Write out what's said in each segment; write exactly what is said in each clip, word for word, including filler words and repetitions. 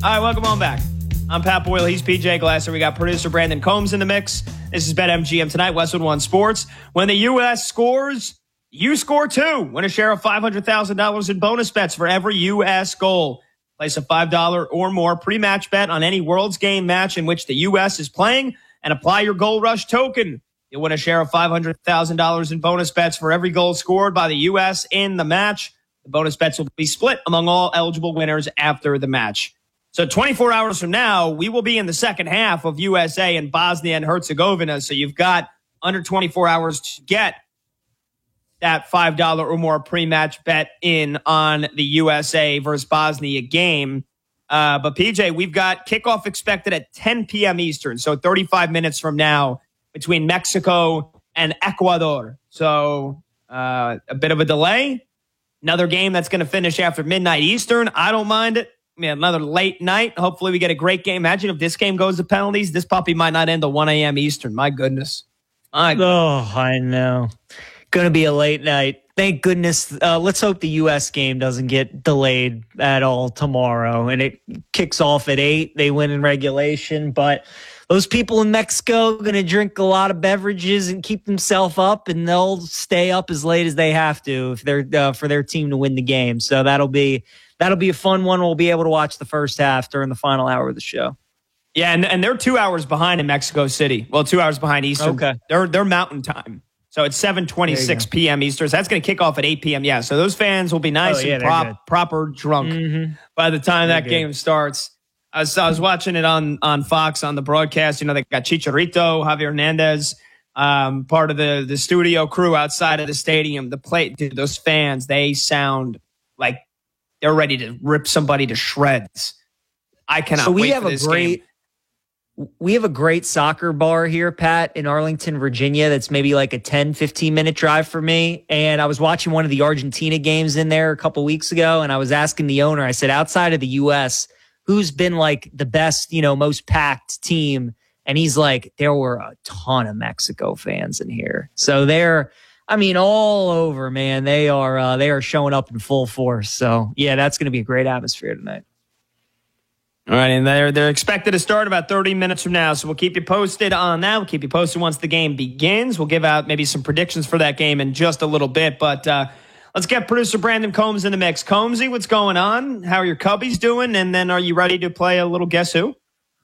All right, welcome on back. I'm Pat Boyle. He's P J Glasser. We got producer Brandon Combs in the mix. This is BetMGM tonight, Westwood One Sports. When the U S scores, you score too. Win a share of five hundred thousand dollars in bonus bets for every U S goal. Place a five dollars or more pre-match bet on any World's Game match in which the U S is playing and apply your Goal Rush token. You'll win a share of five hundred thousand dollars in bonus bets for every goal scored by the U S in the match. The bonus bets will be split among all eligible winners after the match. So twenty-four hours from now, we will be in the second half of U S A and Bosnia and Herzegovina. So you've got under twenty-four hours to get that five dollars or more pre-match bet in on the U S A versus Bosnia game. Uh, but P J, we've got kickoff expected at ten p.m. Eastern. So thirty-five minutes from now between Mexico and Ecuador. So uh, a bit of a delay. Another game that's going to finish after midnight Eastern. I don't mind it. I mean, another late night. Hopefully we get a great game. Imagine if this game goes to penalties. This puppy might not end at one a.m. Eastern. My goodness. My goodness. Oh, I know. Going to be a late night. Thank goodness. Uh, let's hope the U S game doesn't get delayed at all tomorrow. And it kicks off at eight. They win in regulation. But those people in Mexico are going to drink a lot of beverages and keep themselves up. And they'll stay up as late as they have to if they're uh, for their team to win the game. So that'll be... That'll be a fun one. We'll be able to watch the first half during the final hour of the show. Yeah, and, and they're two hours behind in Mexico City. Well, two hours behind Eastern. Okay. They're, they're mountain time. So it's seven twenty-six p.m. Eastern. So that's going to kick off at eight p.m. Yeah, so those fans will be nice oh, yeah, and prop, proper drunk mm-hmm. by the time they're that good. game starts. I was, I was watching it on, on Fox on the broadcast. You know, they got Chicharito, Javier Hernandez, um, part of the, the studio crew outside of the stadium. The play, dude, those fans, they sound like they're ready to rip somebody to shreds. I cannot so we wait have for a this great, game. We have a great soccer bar here, Pat, in Arlington, Virginia. That's maybe like a ten, fifteen minute drive for me. And I was watching one of the Argentina games in there a couple weeks ago. And I was asking the owner, I said, outside of the U S, who's been like the best, you know, most packed team? And he's like, there were a ton of Mexico fans in here. So they're, I mean, all over, man. They are uh, they are showing up in full force. So, yeah, that's going to be a great atmosphere tonight. All right, and they're, they're expected to start about thirty minutes from now. So we'll keep you posted on that. We'll keep you posted once the game begins. We'll give out maybe some predictions for that game in just a little bit. But uh, let's get producer Brandon Combs in the mix. Combsy, what's going on? How are your Cubbies doing? And then are you ready to play a little Guess Who?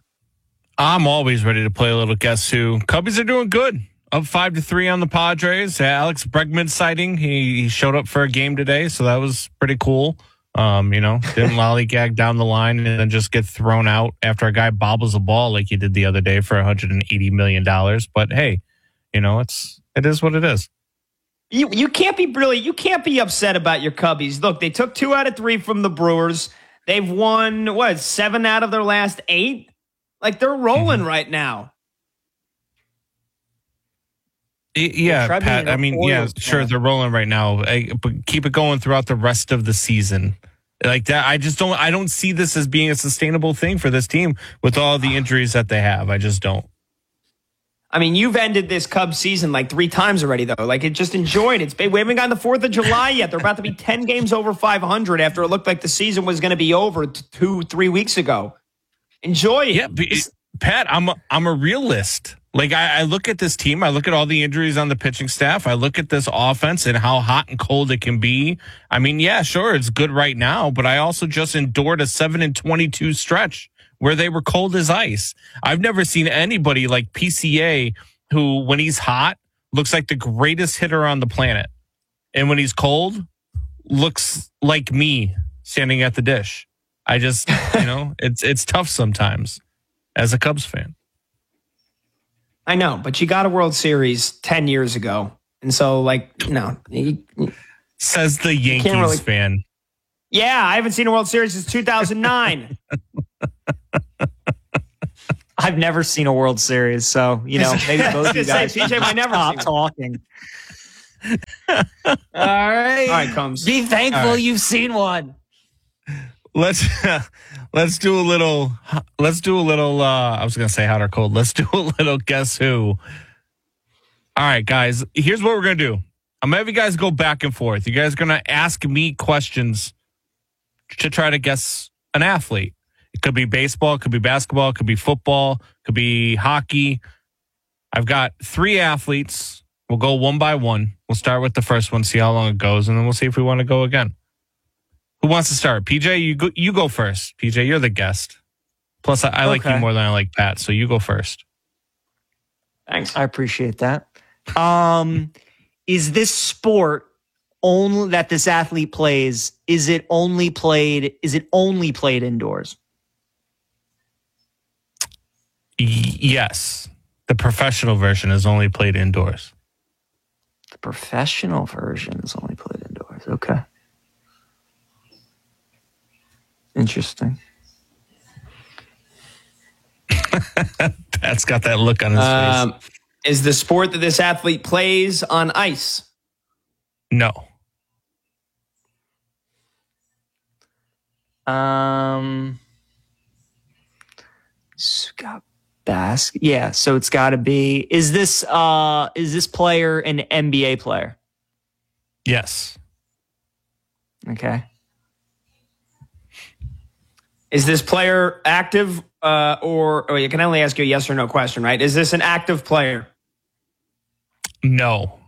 I'm always ready to play a little Guess Who. Cubbies are doing good. Up five to three on the Padres. Alex Bregman sighting. He, he showed up for a game today, so that was pretty cool. Um, you know, didn't lollygag down the line and then just get thrown out after a guy bobbles a ball like he did the other day for one hundred eighty million dollars. But hey, you know, it's it is what it is. You you can't be really you can't be upset about your Cubbies. Look, they took two out of three from the Brewers. They've won what seven out of their last eight. Like they're rolling mm-hmm. right now. Yeah, Pat. I mean, yeah, sure, they're rolling right now, but keep it going throughout the rest of the season. Like that, I just don't. I don't see this as being a sustainable thing for this team with all the injuries that they have. I just don't. I mean, you've ended this Cubs season like three times already, though. Like, it just enjoyed. It's we haven't gotten the Fourth of July yet. They're about to be ten games over five hundred after it looked like the season was going to be over two, three weeks ago. Enjoy it. Yeah, but, Pat, I'm a, I'm a realist. Like, I, I look at this team, I look at all the injuries on the pitching staff, I look at this offense and how hot and cold it can be. I mean, yeah, sure, it's good right now, but I also just endured a seven and twenty-two stretch where they were cold as ice. I've never seen anybody like P C A who, when he's hot, looks like the greatest hitter on the planet. And when he's cold, looks like me standing at the dish. I just, you know, it's it's tough sometimes as a Cubs fan. I know, but you got a World Series ten years ago. And so, like, no. You, Says the Yankees really, fan. Yeah, I haven't seen a World Series since two thousand nine. I've never seen a World Series, so, you know, maybe both of you guys P J might never stop talking. All right. All right, Combs. Be thankful right. you've seen one. Let's uh, let's do a little. Let's do a little. Uh, I was gonna say hot or cold. Let's do a little Guess Who. All right, guys. Here's what we're gonna do. I'm gonna have you guys go back and forth. You guys are gonna ask me questions to try to guess an athlete. It could be baseball, it could be basketball, it could be football, it could be hockey. I've got three athletes. We'll go one by one. We'll start with the first one, see how long it goes, and then we'll see if we want to go again. Who wants to start? P J, you go, you go first. P J, you're the guest. Plus, I, I like Okay. you more than I like Pat, so you go first. Thanks. I appreciate that. Um, is this sport only that this athlete plays? Is it only played? Is it only played indoors? Y- yes. The professional version is only played indoors. The professional version is only played indoors. Okay. Interesting. Pat's got that look on his Um, face. is the sport that this athlete plays on ice? No. Um, it's got bas- Yeah, so it's got to be. Is this uh is this player an N B A player? Yes. Okay. Is this player active uh, or, or you can only ask you a yes or no question, right? Is this an active player? No.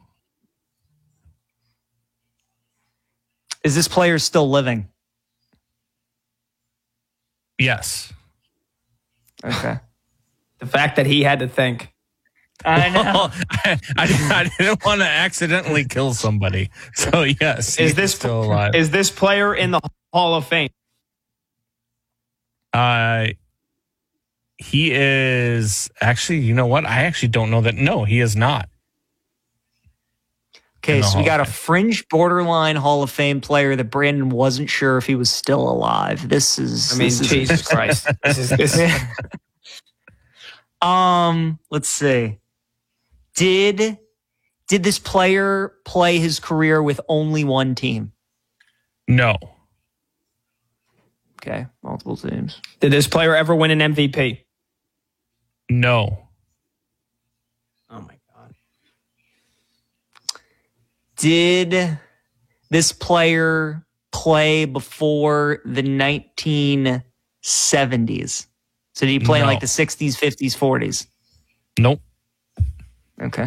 Is this player still living? Yes. Okay. The fact that he had to think. I know. I, I, I didn't want to accidentally kill somebody. So, yes. Is he's this still alive? Is this player in the Hall of Fame? Uh, he is actually, you know what? I actually don't know that. No, he is not. Okay, in the so we Hall got a of Fame. fringe borderline Hall of Fame player that Brandon wasn't sure if he was still alive. This is I mean, this is Jesus Christ. This is, this is, Um, let's see. Did did this player play his career with only one team? No. Okay, multiple teams. did this player ever win an M V P? No. Oh, my God. Did this player play before the nineteen seventies? So did he play in No. like the sixties, fifties, forties? Nope. Okay.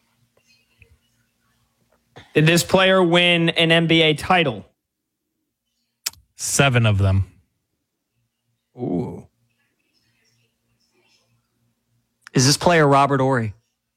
Did this player win an N B A title? Seven of them. Ooh. Is this player Robert Ory?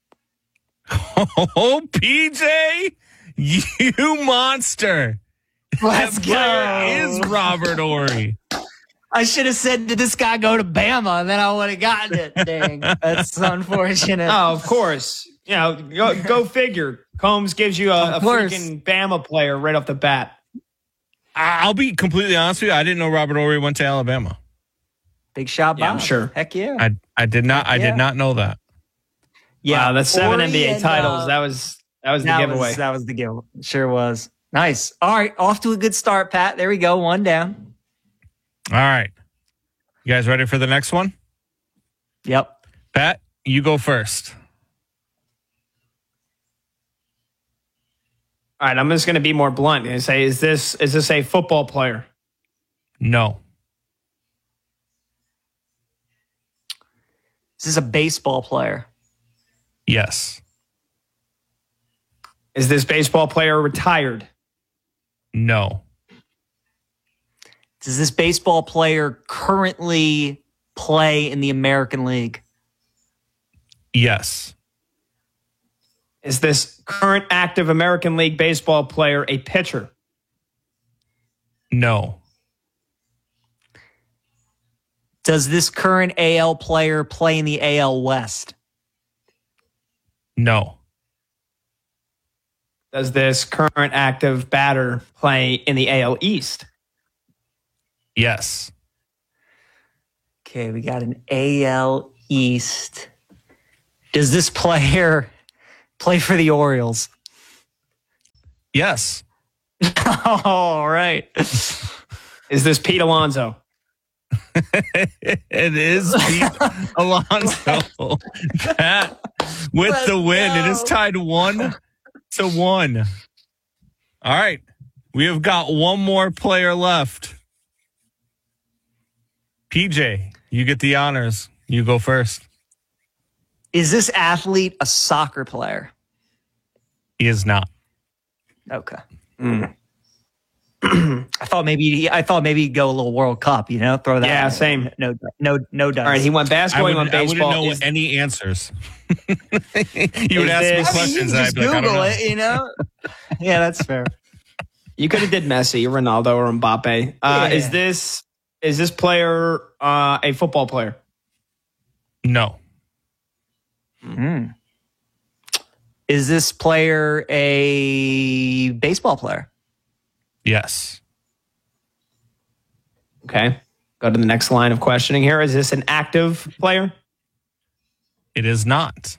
Oh, P J, you monster. Let's That player is Robert Ory. I should have said, did this guy go to Bama? And then I would have gotten it. Dang. That's unfortunate. Oh, of course. You know, go, go figure. Combs gives you a, a Of course. freaking Bama player right off the bat. I'll be completely honest with you. I didn't know Robert Ory went to Alabama. Big shot, Yeah, I'm Bob. sure. Heck yeah. I I did not. I Yeah. did not know that. Yeah, wow, that's seven Ory N B A and, titles. uh, that was that was the that giveaway. was that was the giveaway. Sure was. Nice. All right, off to a good start, Pat. There we go. One down. All right. You guys ready for the next one? Yep. Pat, you go first. All right, I'm just going to be more blunt and say, is this is this a football player? No. Is this a baseball player? Yes. Is this baseball player retired? No. Does this baseball player currently play in the American League? Yes. Is this current active American League baseball player a pitcher? No. Does this current A L player play in the A L West? No. Does this current active batter play in the A L East? Yes. Okay, we got an A L East. Does this player play for the Orioles? Yes. All right. Is this Pete Alonso? It is Pete Alonso. Pat with Let's the win. It is go. tied one to one. All right. We have got one more player left. P J, you get the honors. You go first. Is this athlete a soccer player? He is not. Okay. Mm. I thought maybe I thought maybe he'd go a little World Cup, you know, throw that. Yeah, same. No, no, no. Does. All right, he went basketball. I, he would, went baseball. I wouldn't know Is, any answers. you would Is ask this- me I mean, questions. you and just I'd be like, I don't Google know. it, you know. Yeah, that's fair. you could have did Messi, Ronaldo, or Mbappe. Uh, Yeah. Is this is this player uh, a football player? No. Mm. Is this player a baseball player? Yes. Okay. Go to the next line of questioning here. Is this an active player? It is not.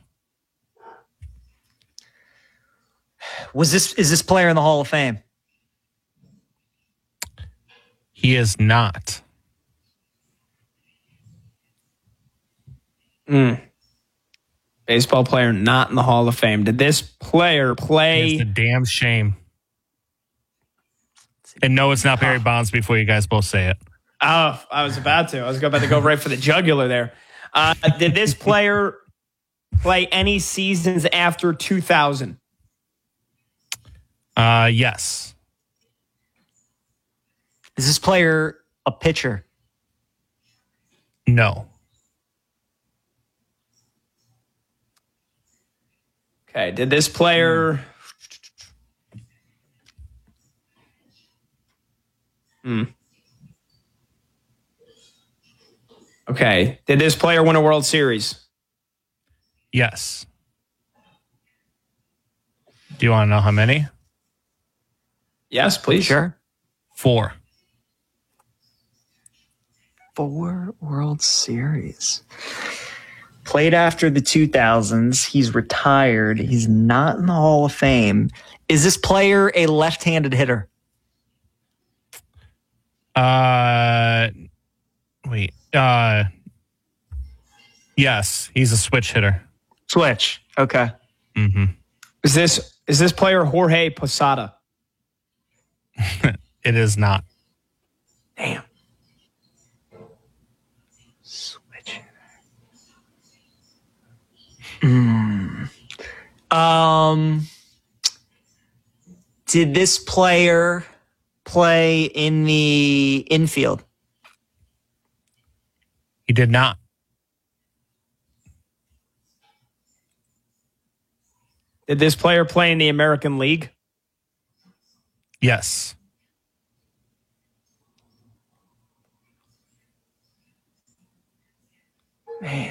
Was this is this player in the Hall of Fame? He is not. Mm. Baseball player not in the Hall of Fame. Did this player It's a play? damn shame. And no, it's not Barry Bonds before you guys both say it. Oh, I was about to. I was about to go right for the jugular there. Uh, did this player play any seasons after two thousand? Uh, yes. Is this player a pitcher? No. Okay. Did this player? Hmm. Okay. Did this player win a World Series? Yes. Do you want to know how many? Yes, please. Sure. Four. Four World Series. Played after the two thousands. He's retired. He's not in the Hall of Fame. Is this player a left-handed hitter? Uh, wait. Uh, yes, he's a switch hitter. Switch. Okay. Mm-hmm. Is this is this player Jorge Posada? It is not. Damn. Switch. Mm. Um. Did this player play in the infield? He did not. Did this player play in the American League? Yes. Man.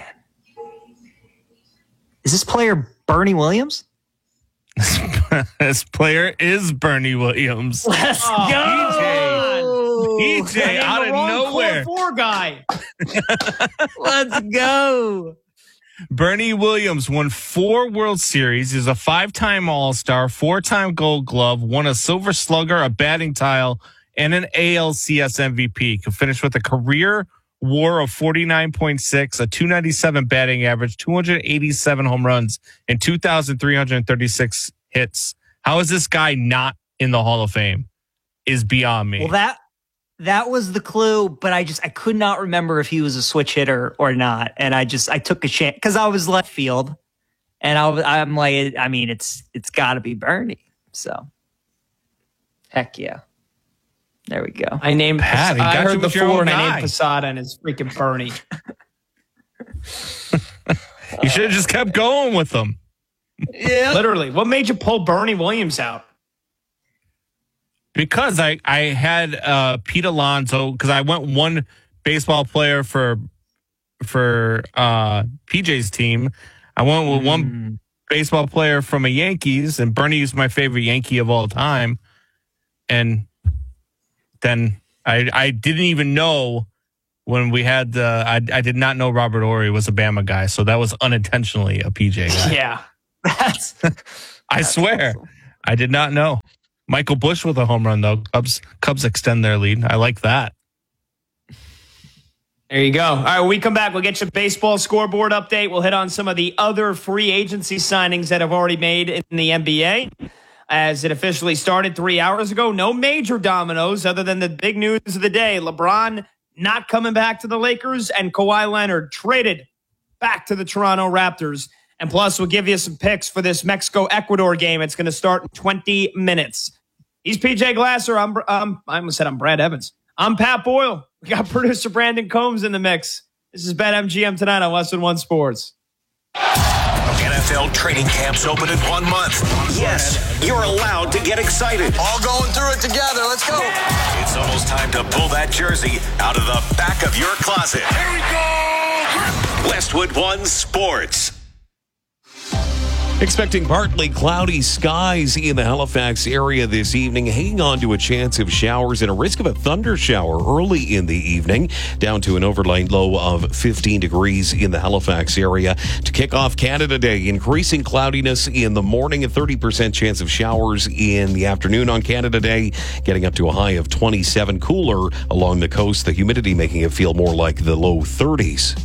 Is this player Bernie Williams? This player is Bernie Williams. Let's Oh, P J out of nowhere. Four guy. Let's go. Bernie Williams won four World Series. He's a five-time All-Star, four-time Gold Glove, won a Silver Slugger, a batting tile, and an A L C S M V P. Could finish with a career WAR of forty-nine point six, a two ninety-seven batting average, two hundred eighty-seven home runs, and two thousand three hundred thirty-six hits. How is this guy not in the Hall of Fame? Is beyond me. Well, that that was the clue, but I just I could not remember if he was a switch hitter or not, and I just I took a chance because I was left field, and I was, I'm like, I mean, it's it's got to be Bernie. So, heck yeah, there we go. I named. Pat, he I got you heard the with your four, own and I guy. named Posada, and it's freaking Bernie. You should have just kept going with them. Yeah, Literally, what made you pull Bernie Williams out? Because I, I had uh, Pete Alonso, because I went one baseball player for for uh, P J's team. I went with one Mm. baseball player from a Yankees, and Bernie is my favorite Yankee of all time. And then I I didn't even know when we had the I I did not know Robert Horry was a Bama guy, so that was unintentionally a P J guy. Yeah. that's I that's swear, awesome. I did not know. Michael Bush with a home run though. Cubs Cubs extend their lead. I like that. There you go. All right, when we come back, we'll get you a baseball scoreboard update. We'll hit on some of the other free agency signings that have already made in the N B A. As it officially started three hours ago, no major dominoes other than the big news of the day. LeBron not coming back to the Lakers, and Kawhi Leonard traded back to the Toronto Raptors. And plus, we'll give you some picks for this Mexico-Ecuador game. It's going to start in twenty minutes. He's P J Glasser. I'm, um, I almost said I'm Brad Evans. I'm Pat Boyle. We got producer Brandon Combs in the mix. This is BetMGM tonight on Westwood One Sports. N F L training camps open in one month. Yes, you're allowed to get excited. All going through it together. Let's go. It's almost time to pull that jersey out of the back of your closet. Here we go. Westwood One Sports. Expecting partly cloudy skies in the Halifax area this evening, hanging on to a chance of showers and a risk of a thunder shower early in the evening, down to an overnight low of fifteen degrees in the Halifax area. To kick off Canada Day, increasing cloudiness in the morning, a thirty percent chance of showers in the afternoon on Canada Day, getting up to a high of twenty-seven. Cooler along the coast, the humidity making it feel more like the low thirties.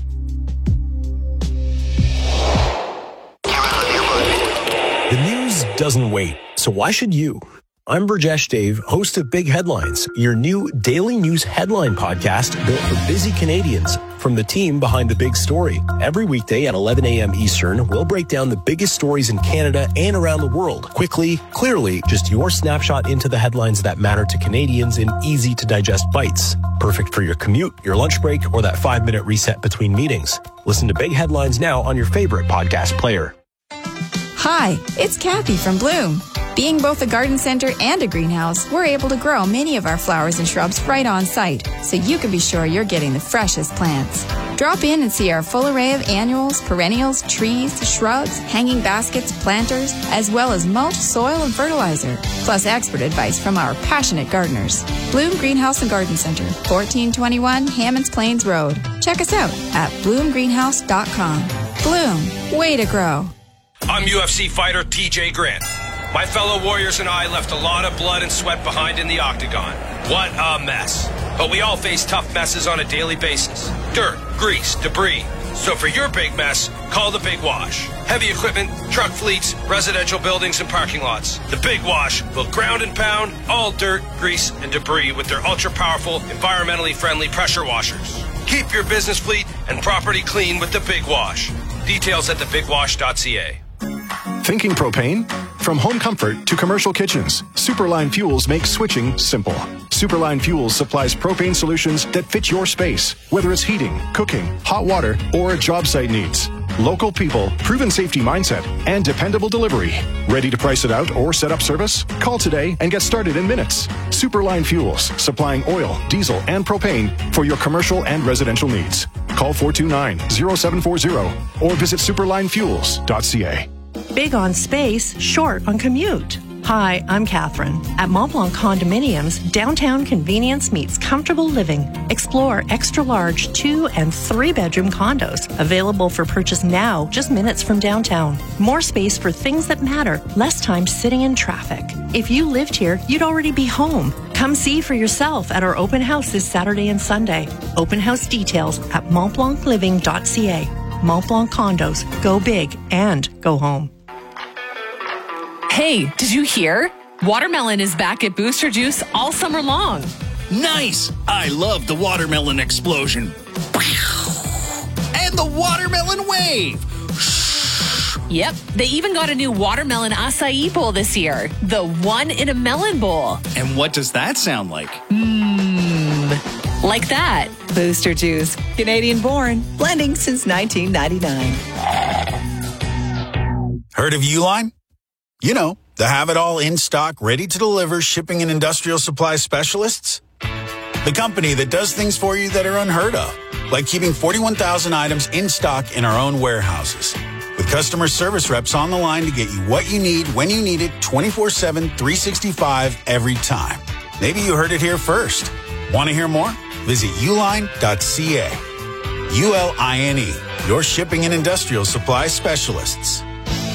The news doesn't wait, so why should you? I'm Burjesh Dave, host of Big Headlines, your new daily news headline podcast built for busy Canadians. From the team behind the big story. Every weekday at eleven a.m. Eastern, we'll break down the biggest stories in Canada and around the world. Quickly, clearly, just your snapshot into the headlines that matter to Canadians in easy-to-digest bites. Perfect for your commute, your lunch break, or that five-minute reset between meetings. Listen to Big Headlines now on your favorite podcast player. Hi, it's Kathy from Bloom. Being both a garden center and a greenhouse, we're able to grow many of our flowers and shrubs right on site, so you can be sure you're getting the freshest plants. Drop in and see our full array of annuals, perennials, trees, shrubs, hanging baskets, planters, as well as mulch, soil, and fertilizer, plus expert advice from our passionate gardeners. Bloom Greenhouse and Garden Center, fourteen twenty-one Hammonds Plains Road. Check us out at bloom greenhouse dot com. Bloom, way to grow. I'm U F C fighter T J Grant. My fellow warriors and I left a lot of blood and sweat behind in the octagon. What a mess. But we all face tough messes on a daily basis. Dirt, grease, debris. So for your big mess, call the Big Wash. Heavy equipment, truck fleets, residential buildings, and parking lots. The Big Wash will ground and pound all dirt, grease, and debris with their ultra-powerful, environmentally friendly pressure washers. Keep your business fleet and property clean with the Big Wash. Details at the big wash dot c a. Thinking propane? From home comfort to commercial kitchens, Superline Fuels makes switching simple. Superline Fuels supplies propane solutions that fit your space, whether it's heating, cooking, hot water, or job site needs. Local people, proven safety mindset, and dependable delivery. Ready to price it out or set up service? Call today and get started in minutes. Superline Fuels, supplying oil, diesel, and propane for your commercial and residential needs. Call four two nine, zero seven four zero or visit superline fuels dot c a. Big on space, short on commute. Hi, I'm Catherine. At Montblanc Condominiums, downtown convenience meets comfortable living. Explore extra-large two- and three-bedroom condos, available for purchase now, just minutes from downtown. More space for things that matter, less time sitting in traffic. If you lived here, you'd already be home. Come see for yourself at our open house this Saturday and Sunday. Open house details at mont blanc living dot c a. Montblanc Condos. Go big and go home. Hey, did you hear? Watermelon is back at Booster Juice all summer long. Nice! I love the watermelon explosion. And the watermelon wave! Yep, they even got a new watermelon acai bowl this year. The one in a melon bowl. And what does that sound like? Mmm, like that. Booster Juice, Canadian born, blending since nineteen ninety-nine. Heard of Uline? You know, the have-it-all in-stock, ready-to-deliver shipping and industrial supply specialists. The company that does things for you that are unheard of, like keeping forty-one thousand items in stock in our own warehouses. With customer service reps on the line to get you what you need, when you need it, twenty-four seven, three sixty-five, every time. Maybe you heard it here first. Want to hear more? Visit uline dot c a. U L I N E, your shipping and industrial supply specialists.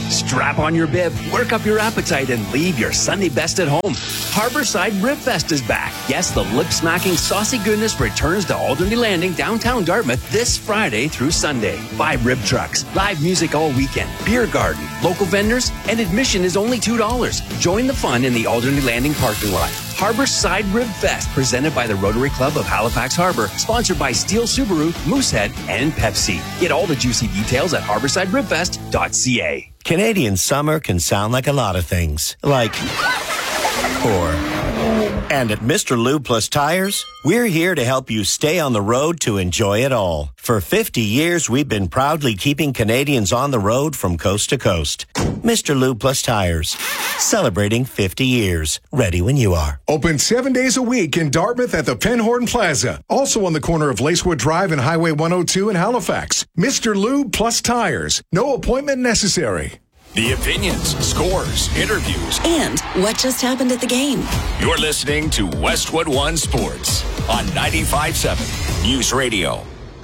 Strap on your bib, work up your appetite, and leave your Sunday best at home. Harborside Rib Fest is back. Yes, the lip-smacking saucy goodness returns to Alderney Landing, downtown Dartmouth, this Friday through Sunday. Five rib trucks, live music all weekend, beer garden, local vendors, and admission is only two dollars. Join the fun in the Alderney Landing parking lot. Harborside Rib Fest, presented by the Rotary Club of Halifax Harbor, sponsored by Steel Subaru, Moosehead, and Pepsi. Get all the juicy details at harborside rib fest dot c a. Canadian summer can sound like a lot of things, like or. And at Mister Lube Plus Tires, we're here to help you stay on the road to enjoy it all. For fifty years, we've been proudly keeping Canadians on the road from coast to coast. Mister Lube Plus Tires, celebrating fifty years. Ready when you are. Open seven days a week in Dartmouth at the Penhorn Plaza. Also on the corner of Lacewood Drive and Highway one oh two in Halifax. Mister Lube Plus Tires. No appointment necessary. The opinions, scores, interviews, and what just happened at the game. You're listening to Westwood One Sports on ninety-five point seven News Radio.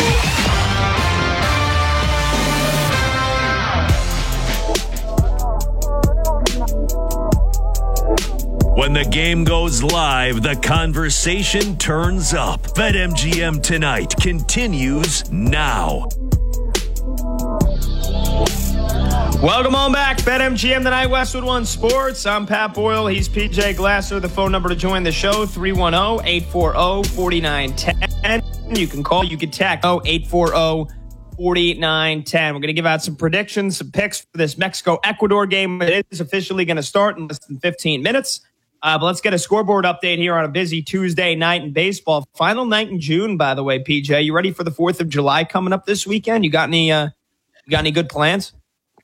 When the game goes live, the conversation turns up. BetMGM Tonight continues now. Welcome on back. BetMGM Tonight, Westwood One Sports. I'm Pat Boyle. He's P J Glasser. The phone number to join the show, three one zero, eight four zero, four nine one zero. You can call, you can text, oh, eight four zero, four nine one zero. We're going to give out some predictions, some picks for this Mexico-Ecuador game. It is officially going to start in less than fifteen minutes. Uh, but let's get a scoreboard update here on a busy Tuesday night in baseball. Final night in June, by the way, P J. You ready for the fourth of July coming up this weekend? You got any, uh, you got any good plans?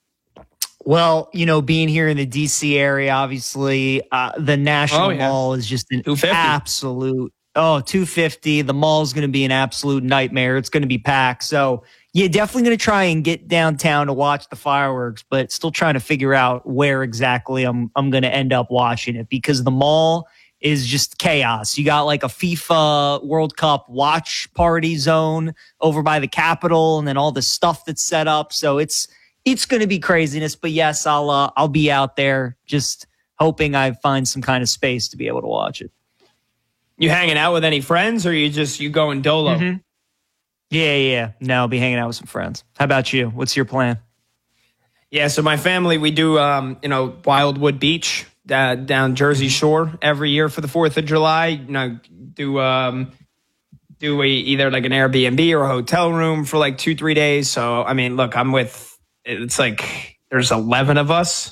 Well, you know, being here in the D C area, obviously, uh, the National oh, yeah. Mall is just an absolute, oh, two fifty. The mall is going to be an absolute nightmare. It's going to be packed. So, yeah, definitely going to try and get downtown to watch the fireworks, but still trying to figure out where exactly I'm I'm going to end up watching it, because the mall is just chaos. You got like a FIFA World Cup watch party zone over by the Capitol, and then all the stuff that's set up. So it's It's going to be craziness, but yes, I'll uh, I'll be out there, just hoping I find some kind of space to be able to watch it. You hanging out with any friends, or you just you going dolo? Mm-hmm. Yeah, yeah. No, I'll be hanging out with some friends. How about you? What's your plan? Yeah, so my family, we do um, you know, Wildwood Beach uh, down Jersey Shore every year for the fourth of July. You know, do um, do a, either like an Airbnb or a hotel room for like two three days. So I mean, look, I'm with. It's like there's eleven of us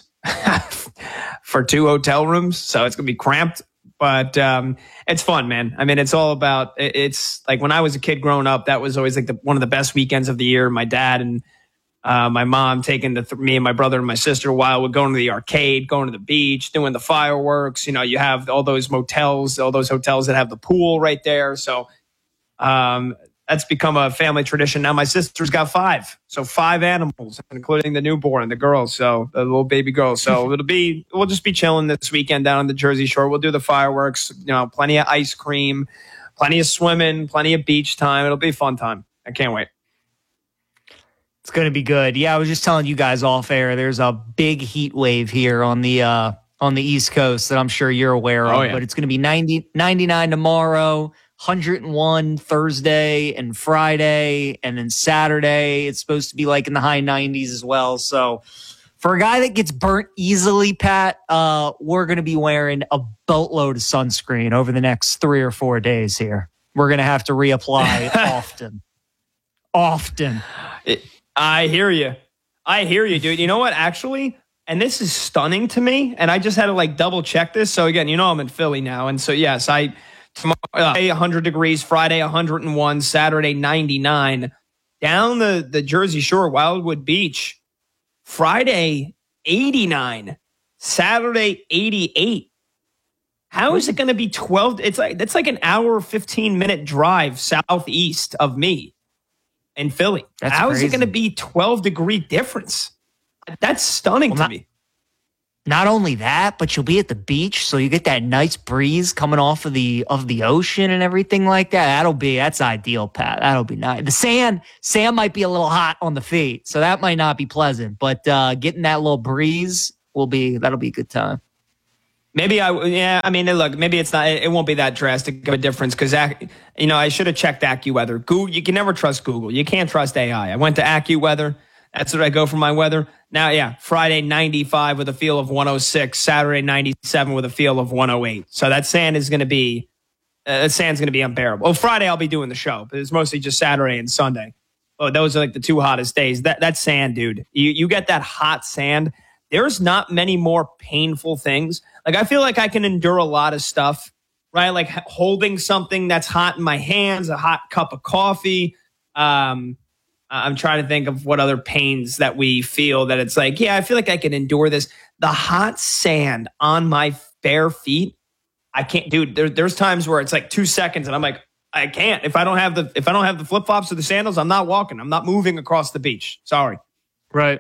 for two hotel rooms, so it's going to be cramped, but um, it's fun, man. I mean, it's all about, it's like when I was a kid growing up, that was always like the, one of the best weekends of the year. My dad and uh, my mom taking the th- me and my brother and my sister a while, would going to the arcade, going to the beach, doing the fireworks. You know, you have all those motels, all those hotels that have the pool right there. So um that's become a family tradition. Now my sister's got five. So five animals, including the newborn, the girl. So the little baby girl. So it'll be, we'll just be chilling this weekend down on the Jersey Shore. We'll do the fireworks, you know, plenty of ice cream, plenty of swimming, plenty of beach time. It'll be a fun time. I can't wait. It's going to be good. Yeah, I was just telling you guys off air, there's a big heat wave here on the, uh, on the East Coast that I'm sure you're aware of, oh, yeah. but it's going to be ninety, ninety-nine tomorrow. one hundred one Thursday and Friday, and then Saturday it's supposed to be like in the high nineties as well. So for a guy that gets burnt easily, Pat, uh, we're going to be wearing a boatload of sunscreen over the next three or four days here. We're going to have to reapply often. Often. It, I hear you. I hear you, dude. You know what? Actually, and this is stunning to me, and I just had to like double check this. So again, you know I'm in Philly now, and so yes, I tomorrow uh, one hundred degrees, Friday one hundred one, Saturday ninety-nine. Down the the Jersey Shore, Wildwood Beach, Friday eighty-nine, Saturday eighty-eight. How is it going to be twelve? It's like that's like an hour fifteen minute drive southeast of me in Philly. That's How crazy. Is it going to be twelve degree difference? That's stunning well, to not, me. Not only that, but you'll be at the beach, so you get that nice breeze coming off of the of the ocean and everything like that. That'll be that's ideal, Pat. That'll be nice. The sand sand might be a little hot on the feet, so that might not be pleasant. But uh, getting that little breeze will be that'll be a good time. Maybe I yeah. I mean, look, maybe it's not. It won't be that drastic of a difference because you know I should have checked AccuWeather. Google, you can never trust Google. You can't trust A I. I went to AccuWeather. That's what I go for my weather. Now, yeah, Friday ninety-five with a feel of one oh six, Saturday ninety-seven with a feel of one oh eight. So that sand is going to be, uh, that sand's going to be unbearable. Well, Friday I'll be doing the show, but it's mostly just Saturday and Sunday. Oh, those are like the two hottest days. That that sand, dude, you you get that hot sand. There's not many more painful things. Like I feel like I can endure a lot of stuff, right? Like holding something that's hot in my hands, a hot cup of coffee. Um, I'm trying to think of what other pains that we feel that it's like, yeah, I feel like I can endure this. The hot sand on my bare feet, I can't, dude. There, there's times where it's like two seconds, and I'm like, I can't. If I don't have the if I don't have the flip flops or the sandals, I'm not walking. I'm not moving across the beach. Sorry. Right.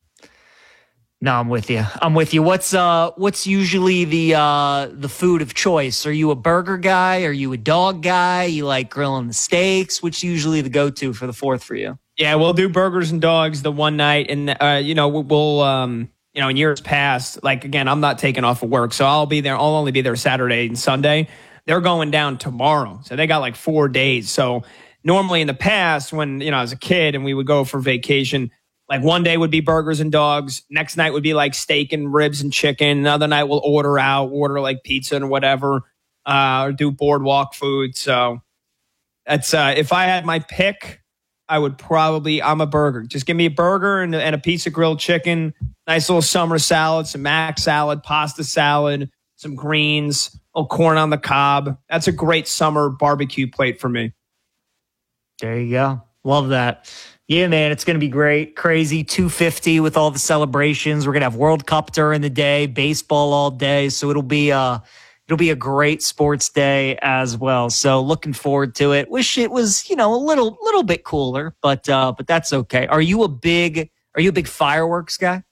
No, I'm with you. I'm with you. What's uh what's usually the uh the food of choice? Are you a burger guy? Are you a dog guy? You like grilling the steaks? What's usually the go-to for the fourth for you? Yeah, we'll do burgers and dogs the one night, and uh, you know we'll um you know in years past, like again, I'm not taking off of work, so I'll be there. I'll only be there Saturday and Sunday. They're going down tomorrow, so they got like four days. So normally in the past, when you know I was a kid and we would go for vacation. Like one day would be burgers and dogs. Next night would be like steak and ribs and chicken. Another night we'll order out, order like pizza and whatever, uh, or do boardwalk food. So that's uh, if I had my pick, I would probably, I'm a burger. Just give me a burger and, and a piece of grilled chicken, nice little summer salad, some mac salad, pasta salad, some greens, a little corn on the cob. That's a great summer barbecue plate for me. There you go. Love that. Yeah, man, it's going to be great. Crazy two fifty with all the celebrations. We're going to have World Cup during the day, baseball all day. So it'll be uh it'll be a great sports day as well. So looking forward to it. Wish it was, you know, a little little bit cooler, but uh but that's okay. Are you a big are you a big fireworks guy?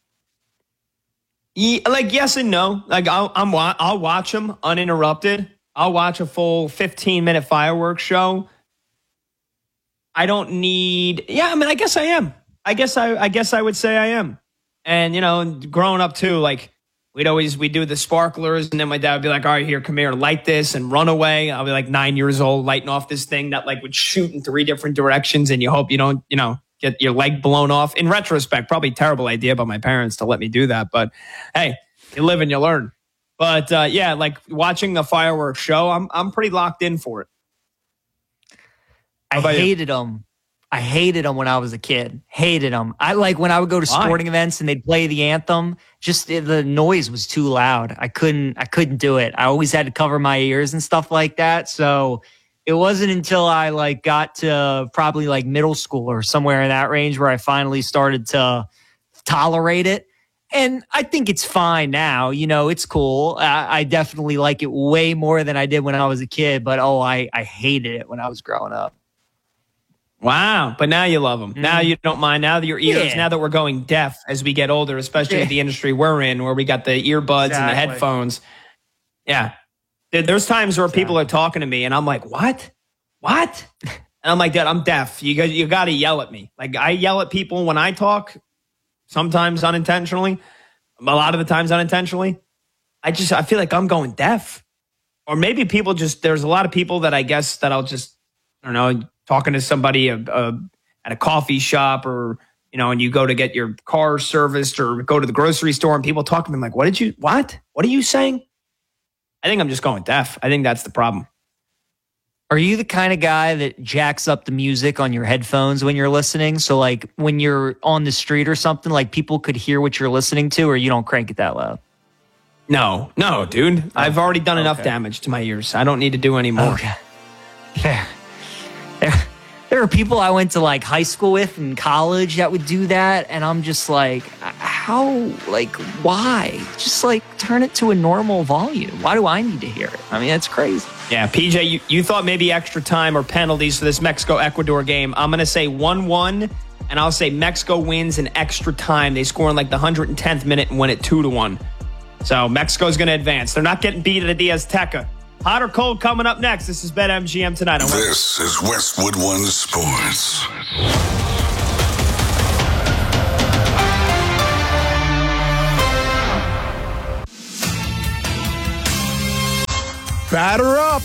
Yeah, like yes and no. Like I'll I'm I'll watch them uninterrupted. I'll watch a full fifteen minute fireworks show. I don't need, yeah, I mean, I guess I am. I guess I, I guess I would say I am. And, you know, growing up too, like we'd always, we'd do the sparklers and then my dad would be like, all right, here, come here, light this and run away. I'll be like nine years old, lighting off this thing that like would shoot in three different directions. And you hope you don't, you know, get your leg blown off. In retrospect, probably a terrible idea by my parents to let me do that. But hey, you live and you learn. But uh, yeah, like watching a fireworks show, I'm, I'm pretty locked in for it. I hated you? them. I hated them when I was a kid. Hated them. I like when I would go to Why? sporting events and they'd play the anthem. Just the noise was too loud. I couldn't. I couldn't do it. I always had to cover my ears and stuff like that. So it wasn't until I like got to probably like middle school or somewhere in that range where I finally started to tolerate it. And I think it's fine now. You know, it's cool. I, I definitely like it way more than I did when I was a kid. But oh, I I hated it when I was growing up. Wow. But now you love them. Mm. Now you don't mind. Now that your ears, Yeah. now that we're going deaf as we get older, especially Yeah. the industry we're in where we got the earbuds and the Exactly. headphones. Yeah. There- There's times where people are talking to me and I'm like, what? What? And I'm like, Dad, I'm deaf. You got, you got to yell at me. Like I yell at people when I talk, sometimes unintentionally, a lot of the times unintentionally. I just, I feel like I'm going deaf. Or maybe people just, there's a lot of people that I guess that I'll just, I don't know, talking to somebody uh, uh, at a coffee shop or, you know, and you go to get your car serviced or go to the grocery store and people talk to me I'm like, what did you, what? What are you saying? I think I'm just going deaf. I think that's the problem. Are you the kind of guy that jacks up the music on your headphones when you're listening? So like when you're on the street or something, like people could hear what you're listening to, or you don't crank it that loud? No, no, dude. Oh, I've already done enough okay. damage to my ears. I don't need to do any more. Okay. Fair. There, there are people I went to like high school with and college that would do that. And I'm just like, how, like, why? Just like turn it to a normal volume. Why do I need to hear it? I mean, that's crazy. Yeah, P J, you, you thought maybe extra time or penalties for this Mexico-Ecuador game. I'm going to say one one, and I'll say Mexico wins in extra time. They score in like the one hundred tenth minute and win it two to one. So Mexico's going to advance. They're not getting beat at the Azteca. Hot or cold coming up next. This is BetMGM tonight. On this is Westwood One Sports. Batter up!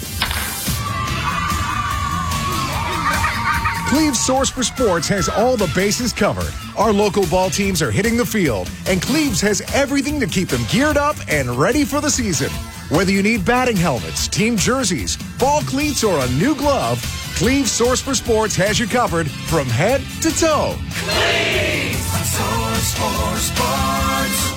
Cleve's Source for Sports has all the bases covered. Our local ball teams are hitting the field, and Cleve's has everything to keep them geared up and ready for the season. Whether you need batting helmets, team jerseys, ball cleats, or a new glove, Cleve's Source for Sports has you covered from head to toe. Cleve's Source for Sports.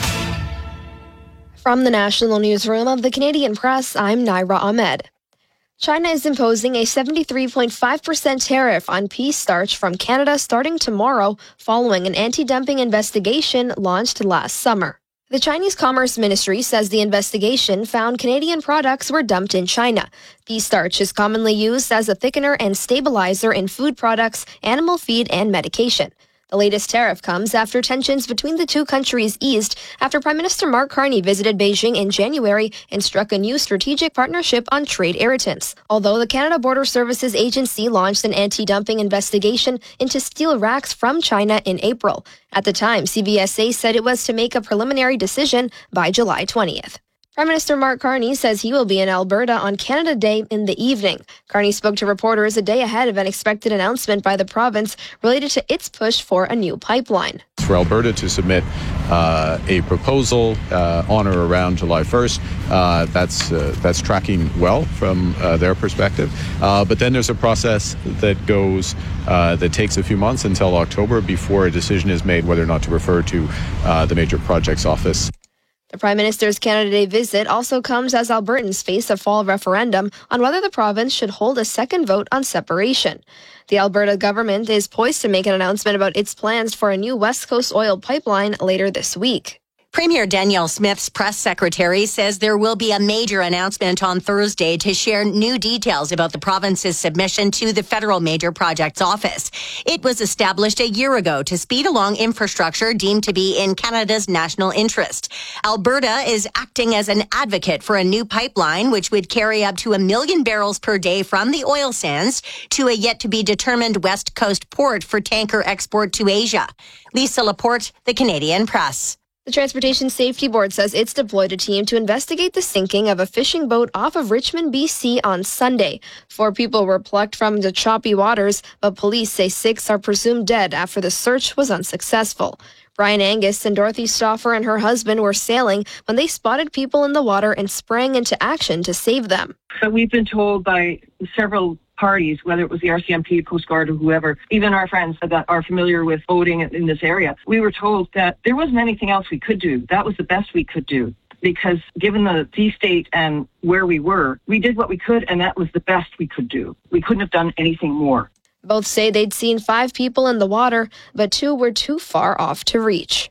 From the National Newsroom of the Canadian Press, I'm Naira Ahmed. China is imposing a seventy-three point five percent tariff on pea starch from Canada starting tomorrow, following an anti-dumping investigation launched last summer. The Chinese Commerce Ministry says the investigation found Canadian products were dumped in China. Pea starch is commonly used as a thickener and stabilizer in food products, animal feed, and medication. The latest tariff comes after tensions between the two countries eased after Prime Minister Mark Carney visited Beijing in January and struck a new strategic partnership on trade irritants. Although the Canada Border Services Agency launched an anti-dumping investigation into steel racks from China in April. At the time, C B S A said it was to make a preliminary decision by July twentieth. Prime Minister Mark Carney says he will be in Alberta on Canada Day in the evening. Carney spoke to reporters a day ahead of an expected announcement by the province related to its push for a new pipeline. For Alberta to submit uh, a proposal uh, on or around July first, uh, that's uh, that's tracking well from uh, their perspective. Uh, but then there's a process that goes uh, that takes a few months until October before a decision is made whether or not to refer to uh, the Major Projects Office. The Prime Minister's Canada Day visit also comes as Albertans face a fall referendum on whether the province should hold a second vote on separation. The Alberta government is poised to make an announcement about its plans for a new West Coast oil pipeline later this week. Premier Danielle Smith's press secretary says there will be a major announcement on Thursday to share new details about the province's submission to the Federal Major Projects Office. It was established a year ago to speed along infrastructure deemed to be in Canada's national interest. Alberta is acting as an advocate for a new pipeline which would carry up to a million barrels per day from the oil sands to a yet-to-be-determined West Coast port for tanker export to Asia. Lisa Laporte, The Canadian Press. The Transportation Safety Board says it's deployed a team to investigate the sinking of a fishing boat off of Richmond, B C on Sunday. Four people were plucked from the choppy waters, but police say six are presumed dead after the search was unsuccessful. Brian Angus and Dorothy Stauffer and her husband were sailing when they spotted people in the water and sprang into action to save them. So we've been told by several parties, whether it was the R C M P, Coast Guard, or whoever, even our friends that are familiar with boating in this area, we were told that there wasn't anything else we could do. That was the best we could do. Because given the sea state and where we were, we did what we could, and that was the best we could do. We couldn't have done anything more. Both say they'd seen five people in the water, but two were too far off to reach.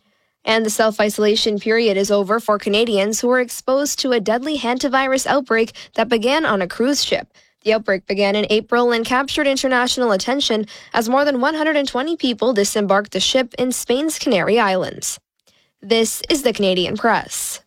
And the self-isolation period is over for Canadians who were exposed to a deadly hantavirus outbreak that began on a cruise ship. The outbreak began in April and captured international attention as more than one hundred twenty people disembarked the ship in Spain's Canary Islands. This is the Canadian Press.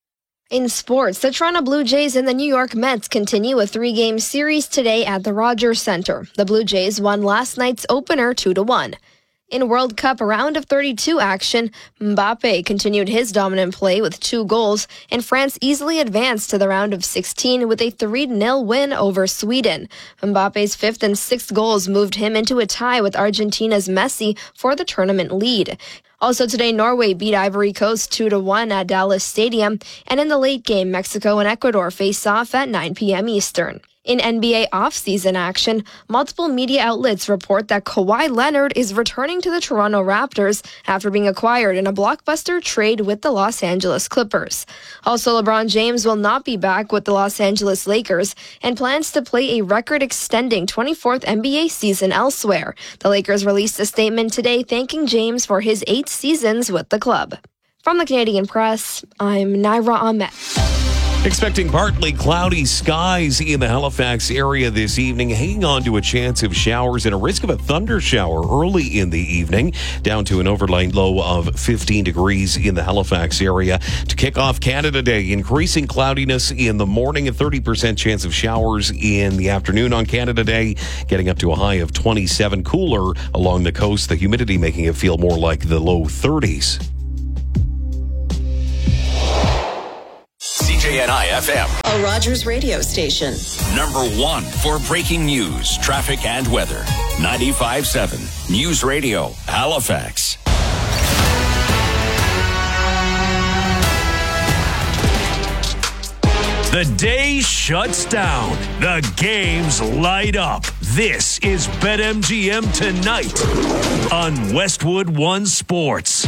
In sports, the Toronto Blue Jays and the New York Mets continue a three-game series today at the Rogers Centre. The Blue Jays won last night's opener two to one. In World Cup round of thirty-two action, Mbappe continued his dominant play with two goals, and France easily advanced to the round of sixteen with a three nil win over Sweden. Mbappe's fifth and sixth goals moved him into a tie with Argentina's Messi for the tournament lead. Also today, Norway beat Ivory Coast two to one at Dallas Stadium, and in the late game, Mexico and Ecuador face off at nine p.m. Eastern. In N B A offseason action, multiple media outlets report that Kawhi Leonard is returning to the Toronto Raptors after being acquired in a blockbuster trade with the Los Angeles Clippers. Also, LeBron James will not be back with the Los Angeles Lakers and plans to play a record-extending twenty-fourth N B A season elsewhere. The Lakers released a statement today thanking James for his eight seasons with the club. From the Canadian Press, I'm Naira Ahmed. Expecting partly cloudy skies in the Halifax area this evening, hanging on to a chance of showers and a risk of a thunder shower early in the evening, down to an overnight low of fifteen degrees in the Halifax area. To kick off Canada Day, increasing cloudiness in the morning, a thirty percent chance of showers in the afternoon on Canada Day, getting up to a high of twenty-seven. Cooler along the coast, the humidity making it feel more like the low thirties. C J N I F M, a Rogers radio station. Number one for breaking news, traffic, and weather. ninety-five point seven News Radio, Halifax. The day shuts down. The games light up. This is BetMGM Tonight on Westwood One Sports.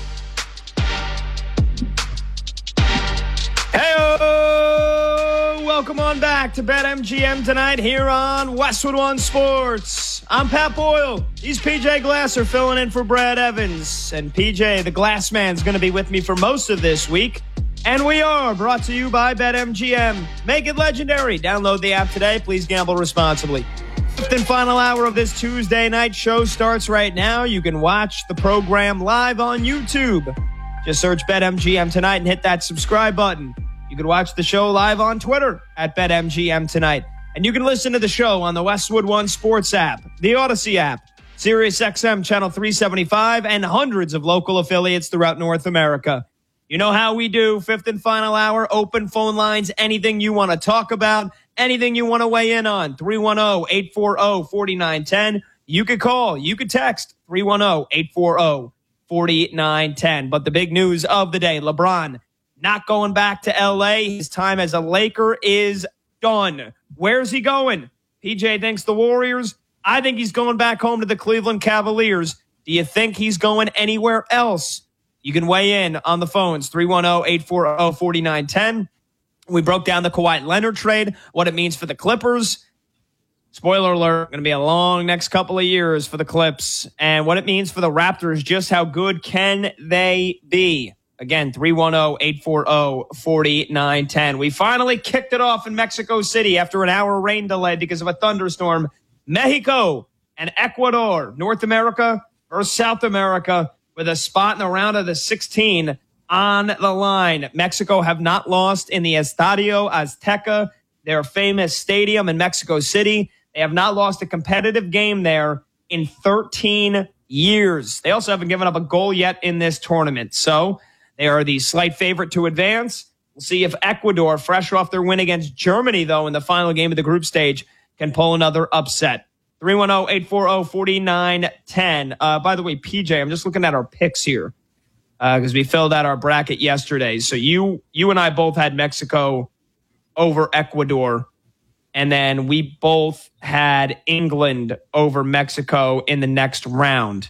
Hey, welcome on back to BetMGM Tonight here on Westwood One Sports. I'm Pat Boyle. He's P J Glasser filling in for Brad Evans. And P J, the Glass Man's going to be with me for most of this week. And we are brought to you by BetMGM. Make it legendary. Download the app today. Please gamble responsibly. Fifth and final hour of this Tuesday night show starts right now. You can watch the program live on YouTube. Just search BetMGM Tonight and hit that subscribe button. You can watch the show live on Twitter at BetMGM Tonight. And you can listen to the show on the Westwood One Sports app, the Odyssey app, SiriusXM Channel three seventy-five, and hundreds of local affiliates throughout North America. You know how we do. Fifth and final hour, open phone lines, anything you want to talk about, anything you want to weigh in on, three one zero, eight four zero, four nine one zero. You could call, you could text, three one zero, eight four zero, four nine one zero. But the big news of the day, LeBron not going back to L A. His time as a Laker is done. Where's he going? P J thinks the Warriors. I think he's going back home to the Cleveland Cavaliers. Do you think he's going anywhere else? You can weigh in on the phones, three one zero, eight four zero, four nine one zero. We broke down the Kawhi Leonard trade, what it means for the Clippers. Spoiler alert, going to be a long next couple of years for the Clips. And what it means for the Raptors, just how good can they be? Again, three one zero, eight four zero, four nine one zero. We finally kicked it off in Mexico City after an hour rain delay because of a thunderstorm. Mexico and Ecuador, North America versus South America, with a spot in the round of the sixteen on the line. Mexico have not lost in the Estadio Azteca, their famous stadium in Mexico City. They have not lost a competitive game there in thirteen years. They also haven't given up a goal yet in this tournament. So they are the slight favorite to advance. We'll see if Ecuador, fresh off their win against Germany, though, in the final game of the group stage, can pull another upset. three one zero, eight four zero, four nine one zero. Uh, by the way, P J, I'm just looking at our picks here because uh, we filled out our bracket yesterday. So you you and I both had Mexico over Ecuador, and then we both had England over Mexico in the next round.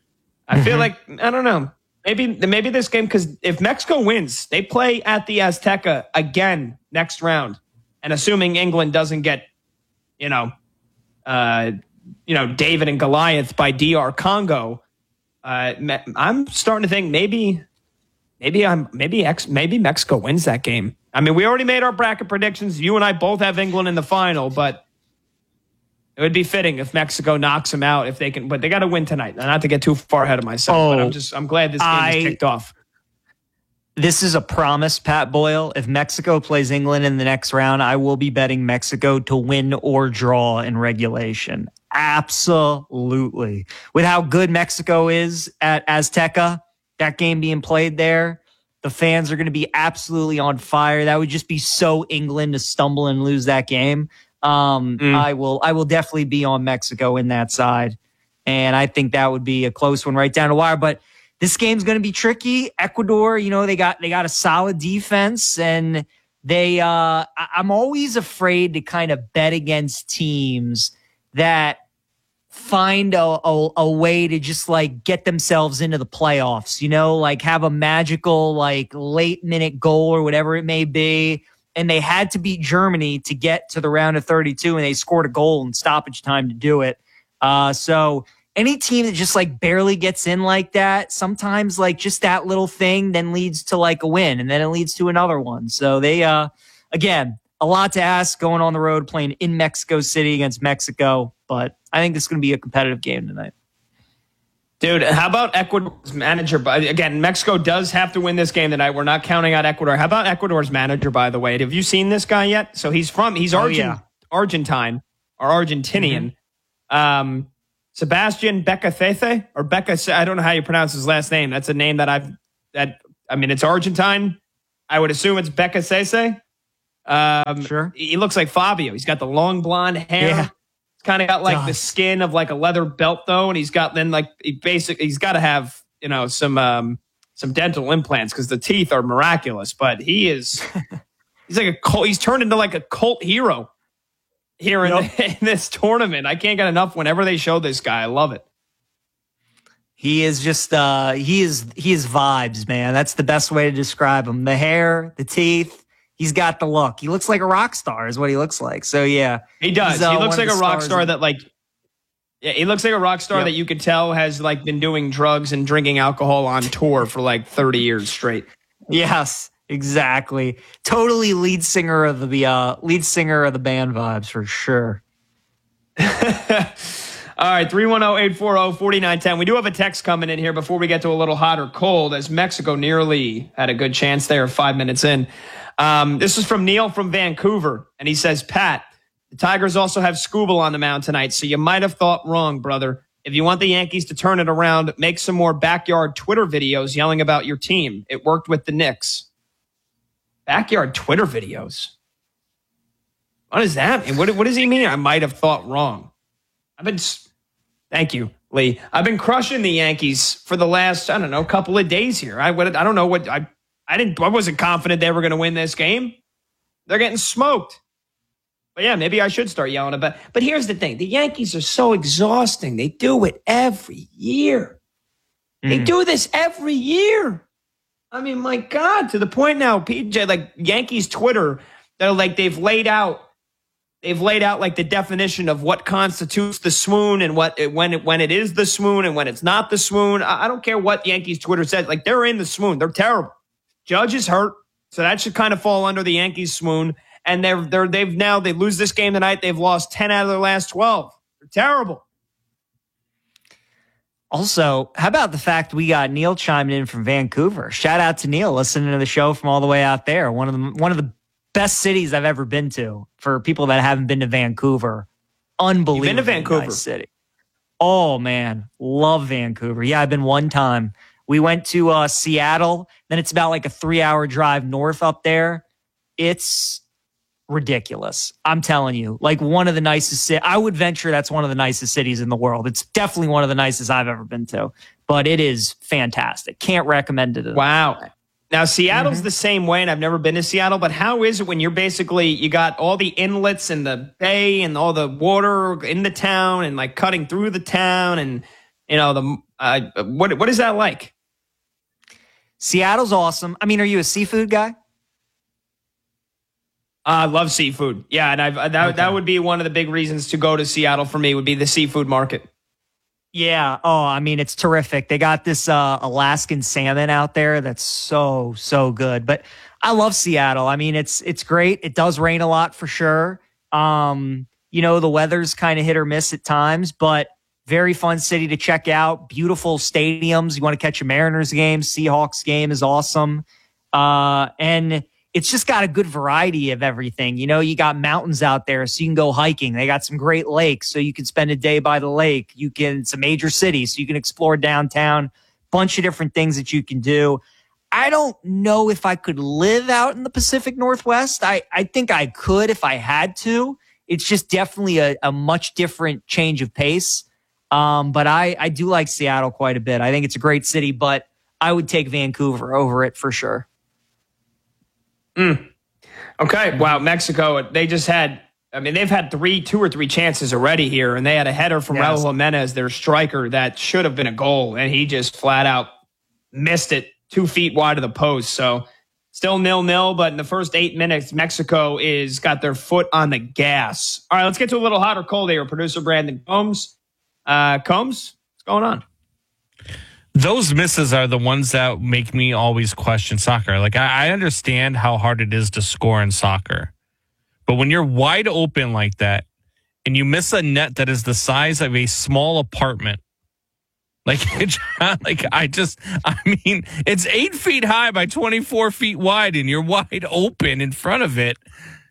I mm-hmm. feel like, I don't know, maybe maybe this game, because if Mexico wins, they play at the Azteca again next round. And assuming England doesn't get, you know, Uh, you know, David and Goliath by D R Congo. Uh, I'm starting to think maybe, maybe I'm maybe X, maybe Mexico wins that game. I mean, we already made our bracket predictions. You and I both have England in the final, but it would be fitting if Mexico knocks them out if they can. But they got to win tonight. Not to get too far ahead of myself, oh, but I'm just I'm glad this game I, is kicked off. This is a promise, Pat Boyle. If Mexico plays England in the next round, I will be betting Mexico to win or draw in regulation. Absolutely. With how good Mexico is at Azteca, that game being played there, the fans are going to be absolutely on fire. That would just be so England to stumble and lose that game. Um, mm. I will, I will definitely be on Mexico in that side. And I think that would be a close one right down the wire. But this game's going to be tricky. Ecuador, you know, they got they got a solid defense, and they. Uh, I'm always afraid to kind of bet against teams that find a, a a way to just like get themselves into the playoffs. You know, like have a magical like late minute goal or whatever it may be. And they had to beat Germany to get to the round of thirty-two, and they scored a goal in stoppage time to do it. Uh, so. Any team that just like barely gets in like that, sometimes like just that little thing then leads to like a win, and then it leads to another one. So they, uh, again, a lot to ask going on the road, playing in Mexico City against Mexico. But I think this is going to be a competitive game tonight. Dude, how about Ecuador's manager? Again, Mexico does have to win this game tonight. We're not counting out Ecuador. How about Ecuador's manager, by the way? Have you seen this guy yet? So he's from, he's oh, Argent, yeah. Argentine or Argentinian. Mm-hmm. Um, Sebastian Becacete or Becca, I don't know how you pronounce his last name. That's a name that I've, that, I mean, it's Argentine. I would assume it's Becacete. Um, sure. He looks like Fabio. He's got the long blonde hair. Yeah. He's kind of got like Gosh. the skin of like a leather belt though. And he's got then like, he basically, he's got to have, you know, some, um, some dental implants because the teeth are miraculous, but he is, he's like a cult, he's turned into like a cult hero here in, Yep. the, in this tournament. I can't get enough whenever they show this guy. I love it. He is just, uh, he is, he is vibes, man. That's the best way to describe him. The hair, the teeth, he's got the look. He looks like a rock star is what he looks like. So yeah. He does. Uh, he looks like a rock star in- that like, yeah, he looks like a rock star Yep. that you could tell has like been doing drugs and drinking alcohol on tour for like thirty years straight. Yes, exactly. Totally lead singer of the, uh, lead singer of the band vibes for sure. All right, three one zero, eight four zero, four nine one zero. We do have a text coming in here before we get to a little hot or cold, as Mexico nearly had a good chance there five minutes in. Um, this is from Neil from Vancouver, and he says, Pat, the Tigers also have Scooble on the mound tonight, so you might have thought wrong, brother. If you want the Yankees to turn it around, make some more backyard Twitter videos yelling about your team. It worked with the Knicks. Backyard Twitter videos? What does that mean? What, what does he mean? I might have thought wrong. I've been... Thank you, Lee. I've been crushing the Yankees for the last, I don't know, couple of days here. I would, I don't know what I I didn't I wasn't confident they were going to win this game. They're getting smoked. But yeah, maybe I should start yelling about. But here's the thing: the Yankees are so exhausting. They do it every year. Mm. They do this every year. I mean, my God, to the point now, P J, like Yankees Twitter, they're like they've laid out. They've laid out like the definition of what constitutes the swoon and what when it, when it is the swoon and when it's not the swoon. I, I don't care what Yankees Twitter says. Like they're in the swoon. They're terrible. Judge is hurt, so that should kind of fall under the Yankees swoon. And they're they're they've now they lose this game tonight. They've lost ten out of their last twelve. They're terrible. Also, how about the fact we got Neil chiming in from Vancouver? Shout out to Neil listening to the show from all the way out there. One of the one of the best cities I've ever been to. For people that haven't been to Vancouver, unbelievable. You've been to Vancouver nice city. Oh man, love Vancouver. Yeah, I've been one time. We went to uh, Seattle. Then it's about like a three-hour drive north up there. It's ridiculous. I'm telling you, like one of the nicest cities. I would venture that's one of the nicest cities in the world. It's definitely one of the nicest I've ever been to. But it is fantastic. Can't recommend it enough. Wow. Now, Seattle's Mm-hmm. the same way, and I've never been to Seattle, but how is it when you're basically, you got all the inlets and the bay and all the water in the town and like cutting through the town and, you know, the uh, what what is that like? Seattle's awesome. I mean, are you a seafood guy? I uh, love seafood. Yeah, and I've, that, okay. that would be one of the big reasons to go to Seattle for me would be the seafood market. Yeah. Oh, I mean, it's terrific. They got this uh, Alaskan salmon out there that's so, so good. But I love Seattle. I mean, it's it's great. It does rain a lot for sure. Um, you know, the weather's kind of hit or miss at times, but very fun city to check out. Beautiful stadiums. You want to catch a Mariners game, Seahawks game is awesome. Uh, and it's just got a good variety of everything. You know, you got mountains out there, so you can go hiking. They got some great lakes, so you can spend a day by the lake. You can, it's a major city, so you can explore downtown. Bunch of different things that you can do. I don't know if I could live out in the Pacific Northwest. I, I think I could if I had to. It's just definitely a, a much different change of pace. Um, but I, I do like Seattle quite a bit. I think it's a great city, but I would take Vancouver over it for sure. Mm. Okay. Wow. Mexico, they just had, I mean, they've had three, two or three chances already here, and they had a header from yes. Raul Jimenez, their striker, that should have been a goal, and he just flat out missed it two feet wide of the post. So still nil nil, but in the first eight minutes, Mexico is got their foot on the gas. All right, let's get to a little hot or cold here. Producer Brandon Combs. Uh, Combs, what's going on? Those misses are the ones that make me always question soccer. Like, I, I understand how hard it is to score in soccer. But when you're wide open like that and you miss a net that is the size of a small apartment, like, it's, like I just, I mean, it's eight feet high by twenty-four feet wide and you're wide open in front of it.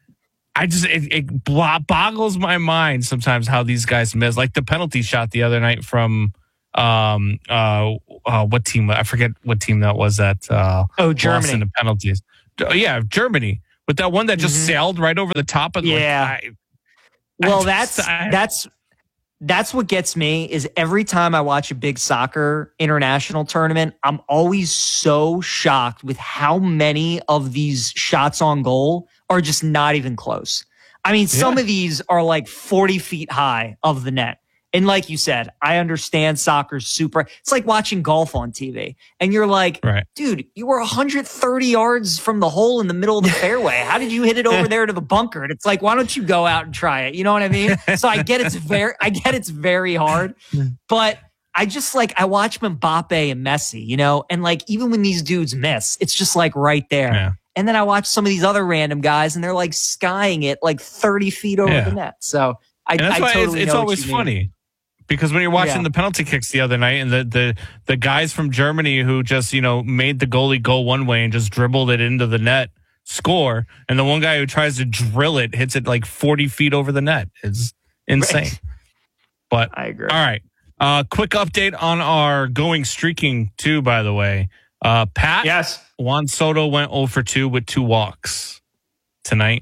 I just, it, it boggles my mind sometimes how these guys miss. Like the penalty shot the other night from, um, uh, uh what team? I forget what team that was that, uh, oh, Germany. Lost in the penalties. Yeah, Germany. With that one that just mm-hmm. sailed right over the top of the yeah. Like, I, well, I that's just, I, that's that's what gets me is every time I watch a big soccer international tournament, I'm always so shocked with how many of these shots on goal are just not even close. I mean, some yeah. of these are like forty feet high of the net. And like you said, I understand soccer's super. It's like watching golf on T V. And you're like, right. dude, you were one hundred thirty yards from the hole in the middle of the fairway. How did you hit it over there to the bunker? And it's like, why don't you go out and try it? You know what I mean? So I get it's very, I get it's very hard. But I just like, I watch Mbappe and Messi, you know? And like, even when these dudes miss, it's just like right there. Yeah. And then I watch some of these other random guys and they're like skying it like thirty feet over yeah. the net. So I, and that's I why totally it's, it's know always what you funny. mean. Because when you're watching Yeah. the penalty kicks the other night and the, the, the guys from Germany who just, you know, made the goalie go one way and just dribbled it into the net, score, and the one guy who tries to drill it hits it like forty feet over the net. It's insane. Right. But I agree. All right. Uh, quick update on our going streaking too, by the way. Uh, Pat, yes. Juan Soto went zero for two with two walks tonight.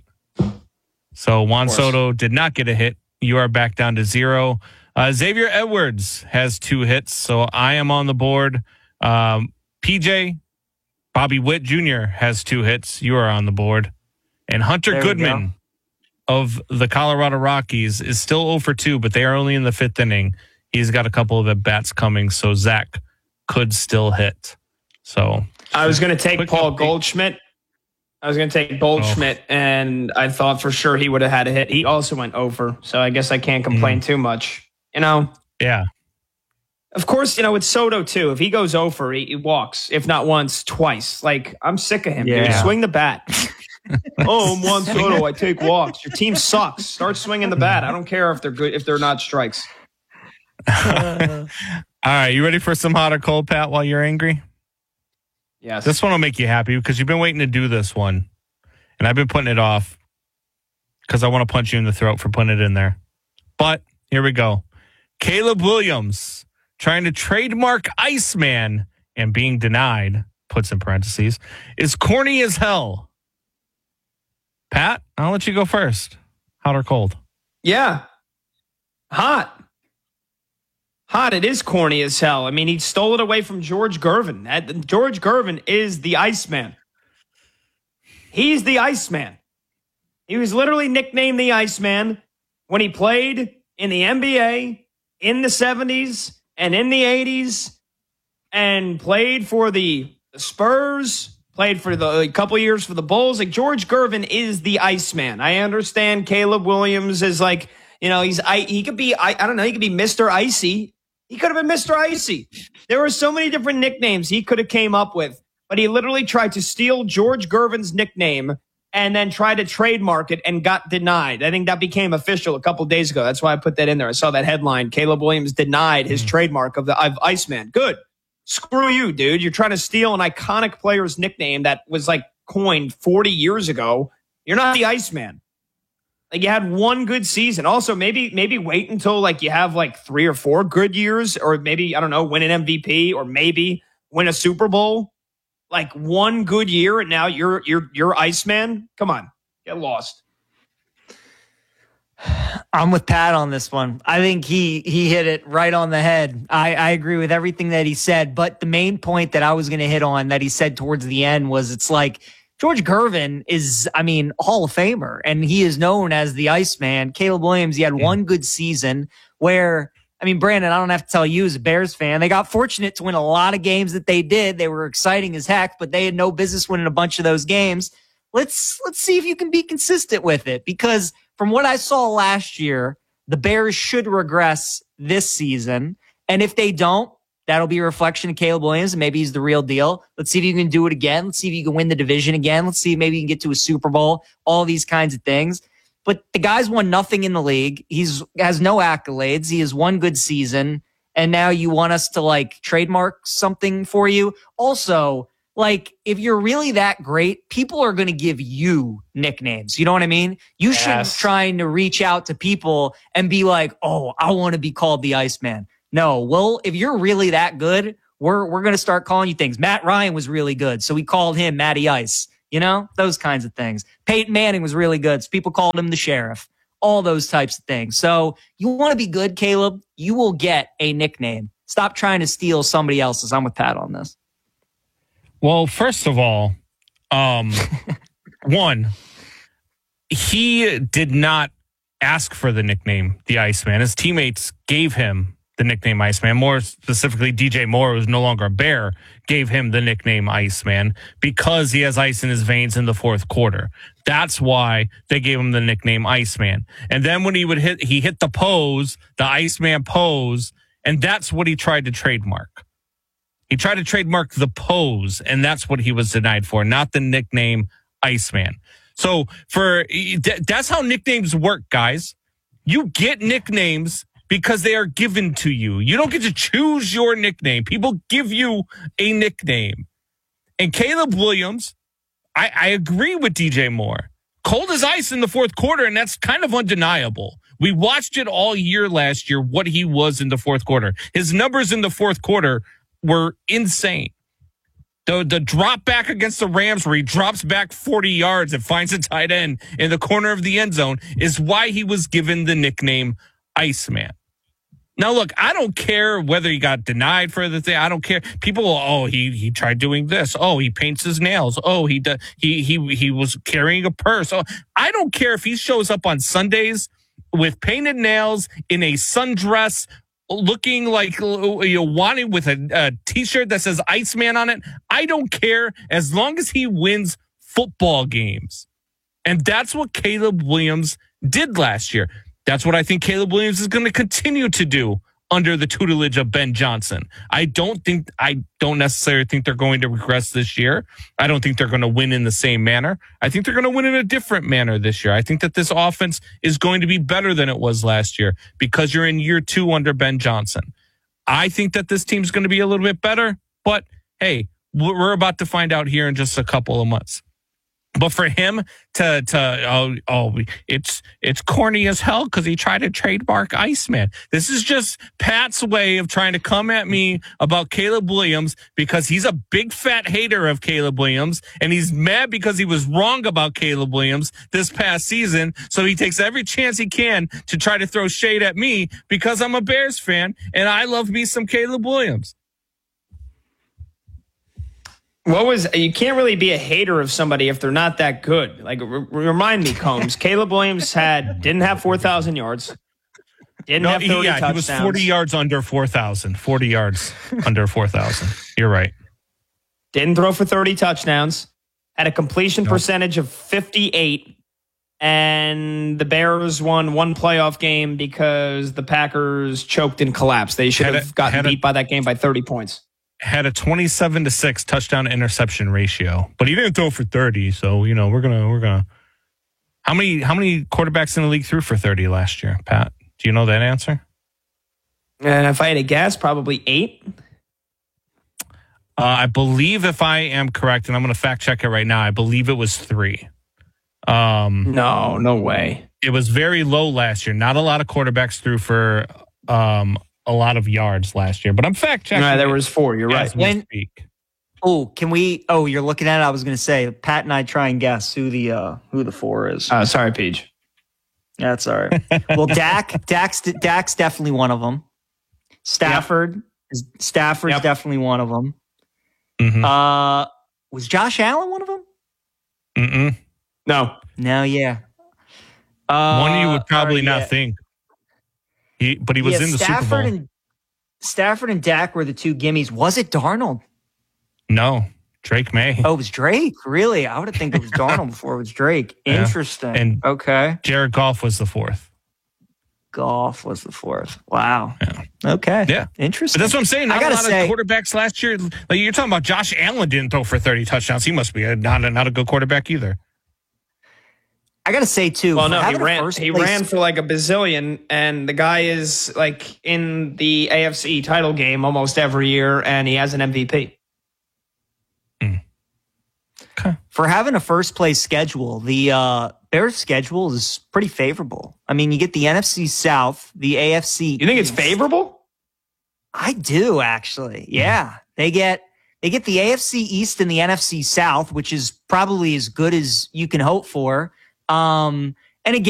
So Juan Soto did not get a hit. You are back down to zero. Uh, Xavier Edwards has two hits, so I am on the board. Um, P J, Bobby Witt Junior has two hits. You are on the board. And Hunter There we Goodman of the Colorado Rockies is still zero for two, but they are only in the fifth inning. He's got a couple of at-bats coming, so Zach could still hit. So I was going to take Paul update. Goldschmidt. I was going to take Goldschmidt, oh. and I thought for sure he would have had a hit. He also went over, so I guess I can't complain mm. too much. You know? Yeah. Of course, you know, it's Soto, too. If he goes over, he, he walks, if not once, twice. Like, I'm sick of him, yeah. dude. Swing the bat. Oh, I'm Juan Soto. I take walks. Your team sucks. Start swinging the bat. I don't care if they're good, if they're not strikes. All right. You ready for some hot or cold, Pat, while you're angry? Yes. This one will make you happy because you've been waiting to do this one. And I've been putting it off because I want to punch you in the throat for putting it in there. But here we go. Caleb Williams trying to trademark Iceman and being denied, puts in parentheses, is corny as hell. Pat, I'll let you go first. Hot or cold? Yeah. Hot. Hot. It is corny as hell. I mean, he stole it away from George Gervin. That, George Gervin is the Iceman. He's the Iceman. He was literally nicknamed the Iceman when he played in the N B A in the seventies and in the eighties and played for the Spurs, played for the a couple years for the Bulls. Like George Gervin is the Iceman. I understand Caleb Williams is like, you know, he's I he could be I, I don't know, he could be Mister Icy. He could have been Mister Icy. There were so many different nicknames he could have came up with, but he literally tried to steal George Gervin's nickname and then tried to trademark it and got denied. I think that became official a couple of days ago. That's why I put that in there. I saw that headline. Caleb Williams denied his mm. trademark of the of Iceman. Good. Screw you, dude. You're trying to steal an iconic player's nickname that was like coined forty years ago. You're not the Iceman. Like you had one good season. Also, maybe maybe wait until like you have like three or four good years, or maybe, I don't know, win an M V P, or maybe win a Super Bowl. Like one good year, and now you're you're you're Iceman. Come on, get lost. I'm with Pat on this one. I think he he hit it right on the head. I, I agree with everything that he said, but the main point that I was going to hit on that he said towards the end was it's like George Gervin is, I mean, Hall of Famer, and he is known as the Iceman. Caleb Williams, he had yeah. one good season where, I mean, Brandon, I don't have to tell you as a Bears fan, they got fortunate to win a lot of games that they did. They were exciting as heck, but they had no business winning a bunch of those games. Let's let's see if you can be consistent with it, because from what I saw last year, the Bears should regress this season. And if they don't, That'll be a reflection of Caleb Williams, and maybe he's the real deal. Let's see if you can do it again. Let's see if you can win the division again. Let's see if maybe you can get to a Super Bowl, all these kinds of things. But the guy's won nothing in the league. He's has no accolades. He has one good season. And now you want us to like trademark something for you. Also, like if you're really that great, people are going to give you nicknames. You know what I mean? You Yes. shouldn't trying to reach out to people and be like, oh, I want to be called the Iceman. No, well, if you're really that good, we're we're going to start calling you things. Matt Ryan was really good, so we called him Matty Ice. You know, those kinds of things. Peyton Manning was really good, so people called him the Sheriff. All those types of things. So you want to be good, Caleb, you will get a nickname. Stop trying to steal somebody else's. I'm with Pat on this. Well, first of all, um, one, he did not ask for the nickname, the Iceman. His teammates gave him the nickname Iceman. More specifically, D J Moore, who's no longer a Bear, gave him the nickname Iceman because he has ice in his veins in the fourth quarter. That's why they gave him the nickname Iceman. And then when he would hit, he hit the pose, the Iceman pose, and that's what he tried to trademark. He tried to trademark the pose, and that's what he was denied for, not the nickname Iceman. So for that's how nicknames work, guys. You get nicknames because they are given to you. You don't get to choose your nickname. People give you a nickname. And Caleb Williams, I, I agree with D J Moore. Cold as ice in the fourth quarter, and that's kind of undeniable. We watched it all year last year, what he was in the fourth quarter. His numbers in the fourth quarter were insane. The, the drop back against the Rams where he drops back forty yards and finds a tight end in the corner of the end zone is why he was given the nickname Iceman. Now, look, I don't care whether he got denied for the thing. I don't care. People, will, oh, he he tried doing this. Oh, he paints his nails. Oh, he do, he he he was carrying a purse. Oh, I don't care if he shows up on Sundays with painted nails in a sundress, looking like you know, wanting with a, a t-shirt that says Iceman on it. I don't care as long as he wins football games, and that's what Caleb Williams did last year. That's what I think Caleb Williams is going to continue to do under the tutelage of Ben Johnson. I don't think, I don't necessarily think they're going to regress this year. I don't think they're going to win in the same manner. I think they're going to win in a different manner this year. I think that this offense is going to be better than it was last year because you're in year two under Ben Johnson. I think that this team's going to be a little bit better, but hey, we're about to find out here in just a couple of months. But for him to to oh oh it's it's corny as hell because he tried to trademark Iceman. This is just Pat's way of trying to come at me about Caleb Williams because he's a big fat hater of Caleb Williams and he's mad because he was wrong about Caleb Williams this past season. So he takes every chance he can to try to throw shade at me because I'm a Bears fan and I love me some Caleb Williams. What was you can't really be a hater of somebody if they're not that good. Like r- remind me, Combs. Caleb Williams had didn't have four thousand yards. Didn't No, have he, thirty yeah, touchdowns. he was forty yards under four thousand. forty yards under four thousand. You're right. Didn't throw for thirty touchdowns. Had a completion Nope. percentage of fifty-eight. And the Bears won one playoff game because the Packers choked and collapsed. They should Had have a- gotten had a- beat by that game by thirty points. Had a twenty-seven to six touchdown interception ratio, but he didn't throw for thirty. So, you know, we're going to, we're going to, how many, how many quarterbacks in the league threw for thirty last year, Pat? Do you know that answer? And if I had to guess, probably eight. Uh, I believe if I am correct, and I'm going to fact check it right now, I believe it was three. Um, no, no way. It was very low last year. Not a lot of quarterbacks threw for um, a lot of yards last year, but I'm fact checking. No, there was four. You're right. When, speak. Oh, can we? Oh, you're looking at it. I was going to say, Pat and I try and guess who the uh, who the four is. Uh, sorry, Peach. That's all right. Well, Dak, Dak's, Dak's definitely one of them. Stafford, is Stafford's Yep. definitely one of them. Mm-hmm. Uh, was Josh Allen one of them? Mm-mm. No. No, yeah. Uh, One you would probably or, not yeah. think. He, but he was Yeah, in the Stafford Super Bowl. And, Stafford and Dak were the two gimmies. Was it Darnold? No, Drake May. Oh, it was Drake. Really? I would have think it was Darnold before it was Drake. Yeah. Interesting. And okay. Jared Goff was the fourth. Goff was the fourth. Wow. Yeah. Okay. Yeah. Interesting. But that's what I'm saying. Not I gotta a lot say, of quarterbacks last year. Like you're talking about Josh Allen didn't throw for thirty touchdowns. He must be a, not, a, not a good quarterback either. I got to say, too. Well, no, he ran, he place- ran for like a bazillion, and the guy is like in the A F C title game almost every year, and he has an M V P. Mm. Okay. For having a first place schedule, the uh, Bears schedule is pretty favorable. I mean, you get the N F C South, the A F C. You think East. It's favorable? I do, actually. Yeah. Mm. They get they get the A F C East and the N F C South, which is probably as good as you can hope for. Um, and again,